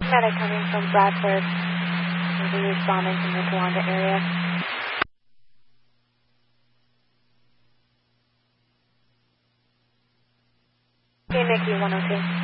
Medic coming from Bradford. Will be responding from the Towanda area. Okay, Mickey 102.